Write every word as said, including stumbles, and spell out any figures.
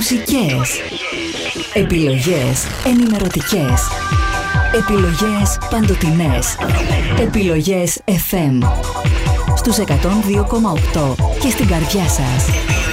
μουσικές, επιλογές ενημερωτικές, επιλογές παντοτινές, επιλογές εφ εμ στους εκατόν δύο κόμμα οκτώ και στην καρδιά σας.